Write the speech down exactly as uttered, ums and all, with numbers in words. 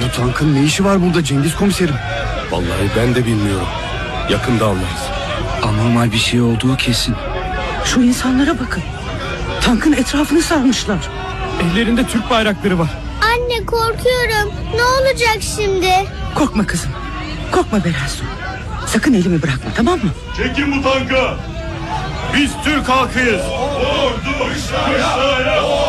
Bu tankın ne işi var burada Cengiz komiserim? Vallahi ben de bilmiyorum. Yakında anlarız. Anormal bir şey olduğu kesin. Şu insanlara bakın. Tankın etrafını sarmışlar. Ellerinde Türk bayrakları var. Anne korkuyorum. Ne olacak şimdi? Korkma kızım. Korkma Berasu. Sakın elimi bırakma, tamam mı? Çekin bu tanka. Biz Türk halkıyız. Ordu kışlaya.